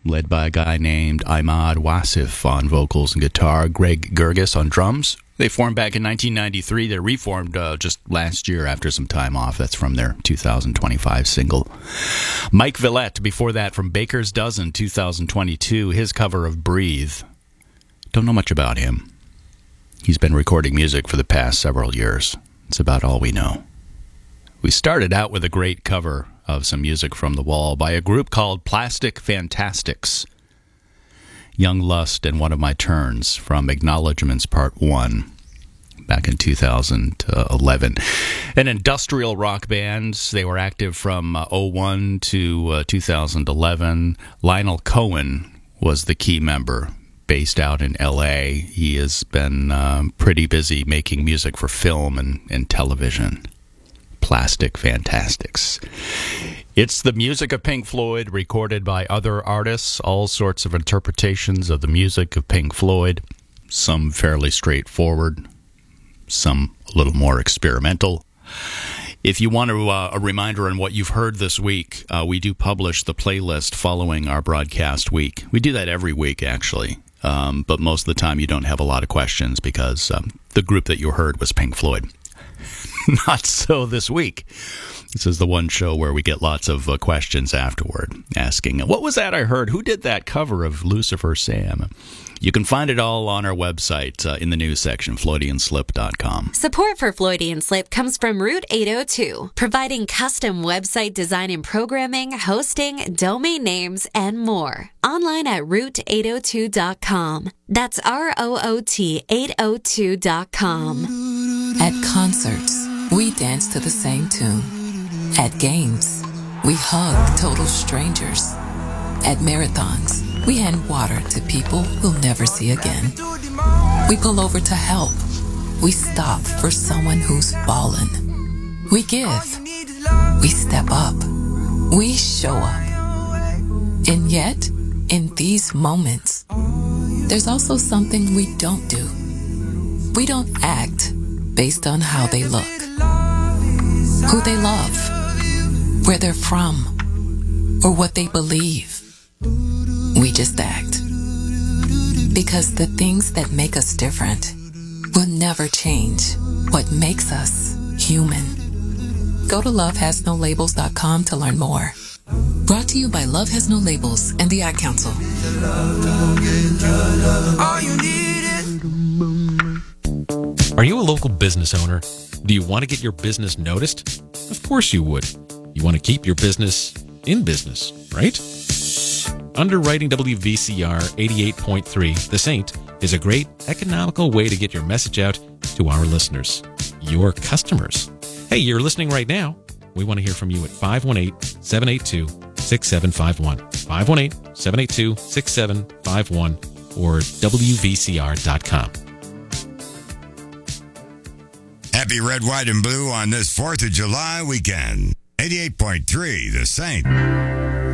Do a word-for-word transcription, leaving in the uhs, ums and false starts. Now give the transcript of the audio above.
led by a guy named Ahmad Wasif on vocals and guitar, Greg Gerges on drums. They formed back in nineteen ninety-three. They reformed uh, just last year after some time off. That's from their two thousand twenty-five single. Mike Villette, before that, from Baker's Dozen, two thousand twenty-two, his cover of Breathe. Don't know much about him. He's been recording music for the past several years. It's about all we know. We started out with a great cover of some music from The Wall by a group called Plastic Fantastics. Young Lust and One of My Turns from Acknowledgements Part one, back in two thousand eleven. An industrial rock band. They were active from uh, oh one to uh, two thousand eleven. Lionel Cohen was the key member, based out in L A. He has been uh, pretty busy making music for film and, and television. Plastic Fantastics. It's the music of Pink Floyd recorded by other artists, all sorts of interpretations of the music of Pink Floyd, some fairly straightforward, some a little more experimental. If you want to, uh, a reminder on what you've heard this week, uh, we do publish the playlist following our broadcast week. We do that every week, actually, um, but most of the time you don't have a lot of questions because um, the group that you heard was Pink Floyd. Not so this week. This is the one show where we get lots of uh, questions afterward, asking, what was that I heard? Who did that cover of Lucifer Sam? You can find it all on our website uh, in the news section, Floydian Slip dot com. Support for Floydian Slip comes from Route eight oh two, providing custom website design and programming, hosting, domain names, and more. Online at route eight oh two dot com. That's R O O T eight oh two dot com. At concerts, we dance to the same tune. At games, we hug total strangers. At marathons, we hand water to people we'll never see again. We pull over to help. We stop for someone who's fallen. We give. We step up. We show up. And yet, in these moments, there's also something we don't do. We don't act based on how they look, who they love, where they're from, or what they believe. We just act. Because the things that make us different will never change what makes us human. Go to love has no labels dot com to learn more. Brought to you by Love Has No Labels and the Ad Council. Are you a local business owner? Do you want to get your business noticed? Of course you would. You want to keep your business in business, right? Underwriting W V C R eighty-eight point three, The Saint, is a great economical way to get your message out to our listeners, your customers. Hey, you're listening right now. We want to hear from you at five one eight, seven eight two, six seven five one, five one eight, seven eight two, six seven five one, or W V C R dot com. Happy red, white, and blue on this fourth of July weekend. eighty-eight point three, The Saint.